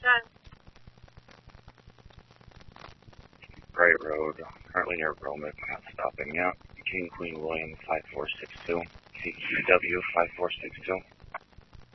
Bright Road, currently near Romick, not stopping yet. King Queen William 5462, CQW 5462.